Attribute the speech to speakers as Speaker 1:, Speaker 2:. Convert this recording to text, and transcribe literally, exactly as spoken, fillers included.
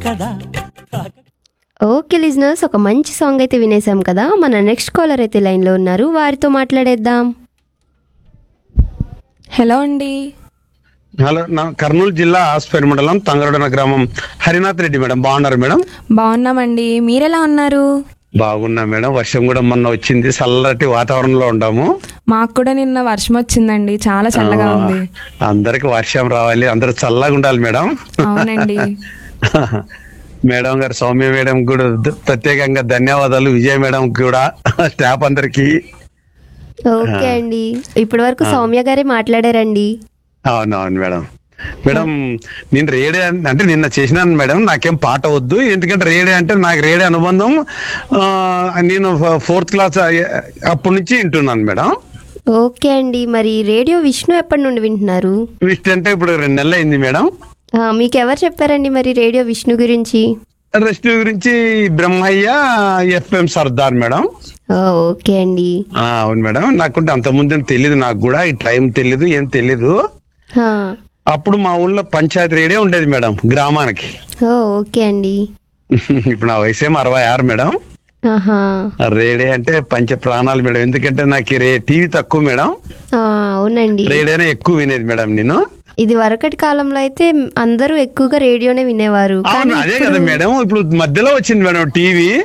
Speaker 1: కదా.
Speaker 2: Okay listeners, ఒక మంచి సాంగ్ అయితే వినేసాం కదా. మన నెక్స్ట్ కాలర్ అయితే లైన్లో ఉన్నారు, వారితో మాట్లాడేద్దాం.
Speaker 3: హలో అండి.
Speaker 4: హలో, నా కర్నూలు జిల్లా ఆస్పేట్ మండలం తంగరడన గ్రామం హరినాథ్ రెడ్డి మేడం. బాగున్నారు మేడం?
Speaker 3: బాగున్నామండి, మీరెలా ఉన్నారు?
Speaker 4: బాగున్నా మేడం. వర్షం కూడా మొన్న వచ్చింది, చల్లటి వాతావరణంలో ఉన్నాము.
Speaker 3: మాకు కూడా నిన్న వర్షం వచ్చిందండి, చాలా చల్లగా ఉంది.
Speaker 4: అందరికి వర్షం రావాలి, అందరూ చల్లగా ఉండాలి మేడం.
Speaker 3: అవునండి.
Speaker 4: మేడం గారు, సౌమ్య మేడం కూడా ద- ప్రత్యేకంగా ధన్యవాదాలు. విజయ మేడం కూడా, స్టాఫ్ అందరికి.
Speaker 2: ఓకే అండి, ఇప్పటి వరకు సౌమ్య గారే మాట్లాడారండి.
Speaker 4: అవునవును మేడం. మేడం నేను రేడియో అంటే నిన్న చేసినాను మేడం. నాకేం పాట వద్దు, ఎందుకంటే రేడియో అంటే నాకు రేడియో అనుబంధం. ఆ, నేను ఫోర్త్ క్లాస్ అప్పటి నుంచి వింటున్నాను మేడం.
Speaker 2: ఓకే అండి, మరి రేడియో విష్ణు ఎప్పటి నుండి వింటున్నారు?
Speaker 4: విస్ట్ అంటే ఇప్పుడు రెండు నెలలు అయింది మేడం.
Speaker 2: ఆ, మీకు ఎవరు చెప్పారండి మరి రేడియో విష్ణు గురించి?
Speaker 4: రెస్ట్ గురించి బ్రహ్మయ్య, ఎఫ్ఎం సర్దార్ మేడం.
Speaker 2: ఓ, ఓకే అండి.
Speaker 4: ఆ, అవును మేడం. నాకుంటే అంత ముందు తెలియదు, నాకు కూడా ఈ టైం తెలీదు, ఏం తెలీదు.
Speaker 2: ఆ,
Speaker 4: అప్పుడు మా ఊళ్ళో పంచాయతీ రేడియో ఉండేది మేడం, గ్రామానికి.
Speaker 2: ఓ, ఓకే అండి.
Speaker 4: ఇప్పుడు నా వయసు ఏమో అరవై ఆరు మేడం.
Speaker 2: ఆహా.
Speaker 4: రేడియో అంటే పంచ ప్రాణాలు మేడం. ఎందుకంటే నాకు రే టీవీ తక్కువ మేడం,
Speaker 2: ఆ, అవునండి.
Speaker 4: రేడియోనే ఎక్కువ వినేది మేడం నేను.
Speaker 2: ఇది వరకటి కాలంలో అయితే అందరూ ఎక్కువగా రేడియోనే వినేవారు.
Speaker 4: అవును,
Speaker 2: కానీ
Speaker 4: అదే
Speaker 2: ఇప్పుడు-
Speaker 4: కదా మేడం. ఇప్పుడు మధ్యలో వచ్చింది మేడం టీవీ.